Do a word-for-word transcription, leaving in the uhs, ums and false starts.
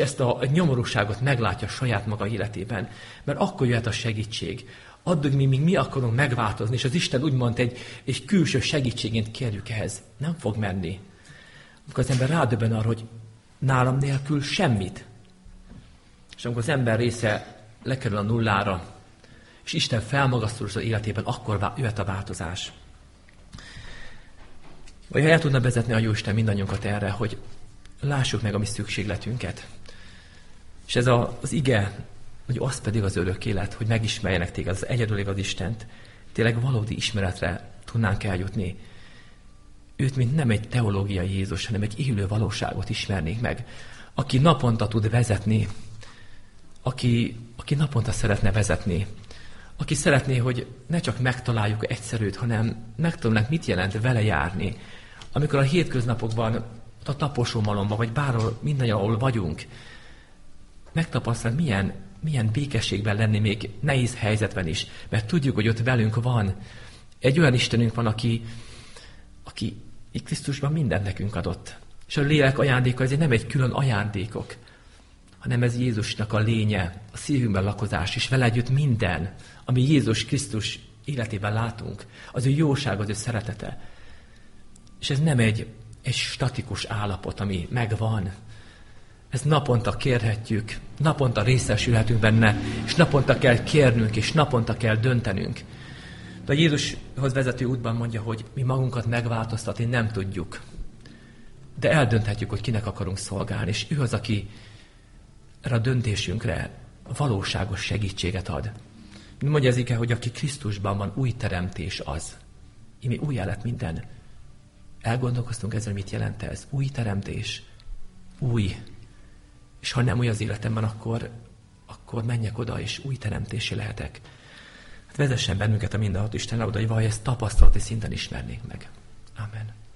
ezt a nyomorúságot meglátja saját maga életében. Mert akkor jöhet a segítség. Addig mi, míg mi akarunk megváltozni, és az Isten úgymond egy, egy külső segítségét kérjük ehhez. Nem fog menni. Amikor az ember rádöbben arra, hogy nálam nélkül semmit. És amikor az ember része lekerül a nullára, és Isten felmagasztul az életében, akkor jöhet a változás. Vagy ha el tudna vezetni a Jóisten mindannyiunkat erre, hogy lássuk meg a mi szükségletünket. És ez a, az ige, hogy az pedig az örök élet, hogy megismerjenek téged, az egyedül igaz Istent, tényleg valódi ismeretre tudnánk eljutni. Őt, mint nem egy teológiai Jézus, hanem egy élő valóságot ismernénk meg, aki naponta tud vezetni, aki, aki naponta szeretne vezetni, aki szeretné, hogy ne csak megtaláljuk egyszerűt, hanem megtanulnánk, mit jelent vele járni. Amikor a hétköznapokban, a taposómalomban, vagy bárhol, minden, ahol vagyunk, megtapasztalunk, milyen, milyen békességben lenni még nehéz helyzetben is, mert tudjuk, hogy ott velünk van. Egy olyan Istenünk van, aki, aki Krisztusban mindent nekünk adott. És a lélek ajándéka ezért nem egy külön ajándékok, hanem ez Jézusnak a lénye, a szívünkben lakozás, és vele együtt minden, ami Jézus Krisztus életében látunk, az ő jóság, az ő szeretete. És ez nem egy, egy statikus állapot, ami megvan. Ezt naponta kérhetjük, naponta részesülhetünk benne, és naponta kell kérnünk, és naponta kell döntenünk. De a Jézushoz vezető útban mondja, hogy mi magunkat megváltoztatni nem tudjuk. De eldönthetjük, hogy kinek akarunk szolgálni, és ő az, aki erre a döntésünkre valóságos segítséget ad. Mondja az ige, hogy aki Krisztusban van, új teremtés az. Imi újjá lett minden. Elgondolkoztunk ezzel, mit jelent ez? Új teremtés. Új. És ha nem új az életemben, akkor, akkor menjek oda, és új teremtésé lehetek. Hát vezessen bennünket a mindenható Isten oda, hogy valahogy ezt tapasztalati szinten ismernék meg. Amen.